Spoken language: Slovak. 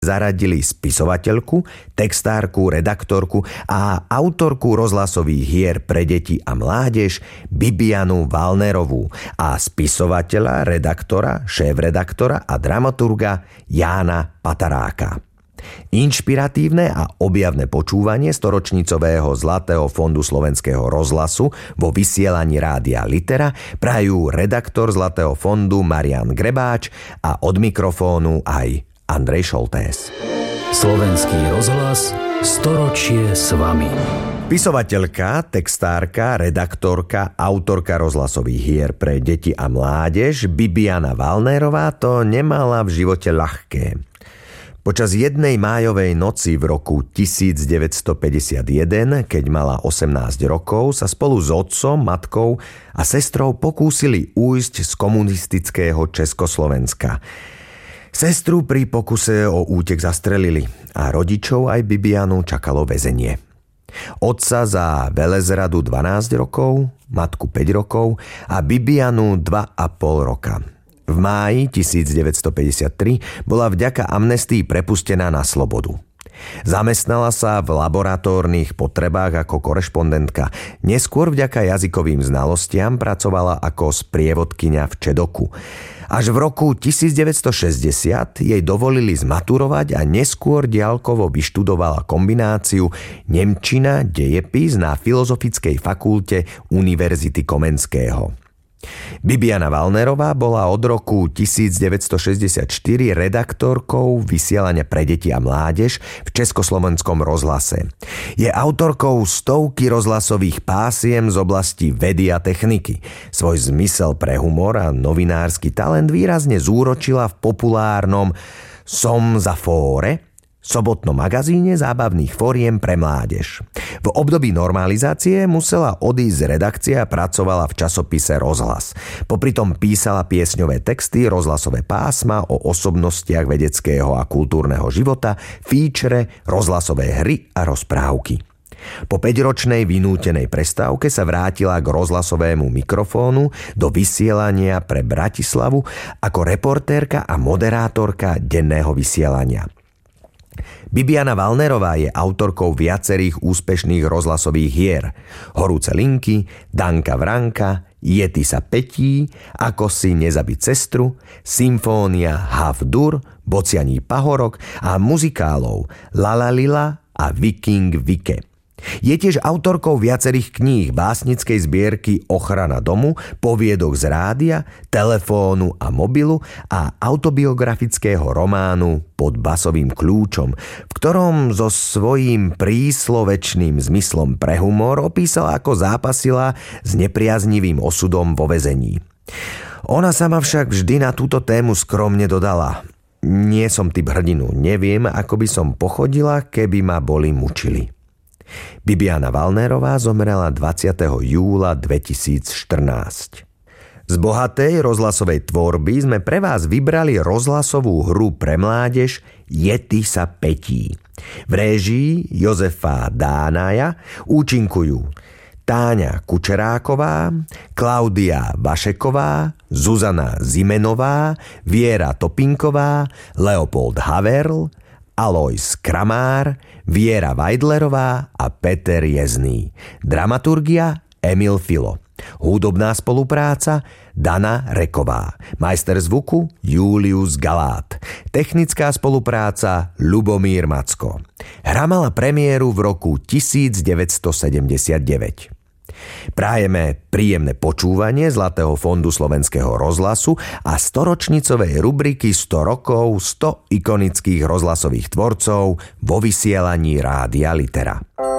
zaradili spisovateľku, textárku, redaktorku a autorku rozhlasových hier pre deti a mládež Bibianu Valnerovú a spisovateľa, redaktora, šéfredaktora a dramaturga Jána Pataráka. Inšpiratívne a objavné počúvanie storočnicového Zlatého fondu Slovenského rozhlasu vo vysielaní Rádia Litera prajú redaktor Zlatého fondu Marián Grebáč a od mikrofónu aj Andrej Šoltés. Slovenský rozhlas, storočie s vami. Spisovateľka, textárka, redaktorka, autorka rozhlasových hier pre deti a mládež Bibiana Valnerová to nemala v živote ľahké. Počas jednej májovej noci v roku 1951, keď mala 18 rokov, sa spolu s otcom, matkou a sestrou pokúsili újsť z komunistického Československa. Sestru pri pokuse o útek zastrelili a rodičov aj Bibianu čakalo väzenie. Otca za velezradu 12 rokov, matku 5 rokov a Bibianu 2,5 roka. V máji 1953 bola vďaka amnestii prepustená na slobodu. Zamestnala sa v laboratórnych potrebách ako korešpondentka. Neskôr vďaka jazykovým znalostiam pracovala ako sprievodkyňa v Čedoku. Až v roku 1960 jej dovolili zmaturovať a neskôr diaľkovo vyštudovala kombináciu nemčina, dejepis na Filozofickej fakulte Univerzity Komenského. Bibiana Valnerová bola od roku 1964 redaktorkou vysielania pre deti a mládež v Československom rozhlase. Je autorkou stovky rozhlasových pásiem z oblasti vedy a techniky. Svoj zmysel pre humor a novinársky talent výrazne zúročila v populárnom Som za fóre, sobotnom magazíne zábavných fóriem pre mládež. V období normalizácie musela odísť z redakcie a pracovala v časopise Rozhlas. Popritom písala piesňové texty, rozhlasové pásma o osobnostiach vedeckého a kultúrneho života, fíčre, rozhlasové hry a rozprávky. Po 5-ročnej vynútenej prestávke sa vrátila k rozhlasovému mikrofónu do vysielania pre Bratislavu ako reportérka a moderátorka denného vysielania. Bibiana Valnerová je autorkou viacerých úspešných rozhlasových hier. Horúce linky, Danka Vranka, Yeti sa petí, Ako si nezabiť sestru, Symfónia Havdur, Bocianí pahorok a muzikálov Lala Lila a Viking Vike. Je tiež autorkou viacerých kníh básnickej zbierky Ochrana domu, poviedok z rádia, telefónu a mobilu a autobiografického románu Pod basovým kľúčom, v ktorom so svojím príslovečným zmyslom pre humor opísala, ako zápasila s nepriaznivým osudom vo väzení. Ona sama však vždy na túto tému skromne dodala: Nie som typ hrdinu, neviem, ako by som pochodila, keby ma boli mučili. Bibiana Valnerová zomrela 20. júla 2014. Z bohatej rozhlasovej tvorby sme pre vás vybrali rozhlasovú hru pre mládež Yeti sa petí. V réžii Jozefa Dánaja účinkujú Táňa Kučeráková, Klaudia Vašeková, Zuzana Zimenová, Viera Topinková, Leopold Haverl, Alojz Kramár, Viera Vajdlerová a Peter Jezný. Dramaturgia Emil Filo. Hudobná spolupráca Dana Reková. Majster zvuku Julius Galát. Technická spolupráca Ľubomír Macko. Hra mala premiéru v roku 1979. Prajeme príjemné počúvanie Zlatého fondu Slovenského rozhlasu a storočnicovej rubriky 100 rokov 100 ikonických rozhlasových tvorcov vo vysielaní Rádia Litera.